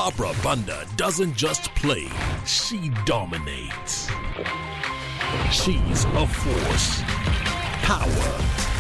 Opera Banda doesn't just play, she dominates. She's a force, power,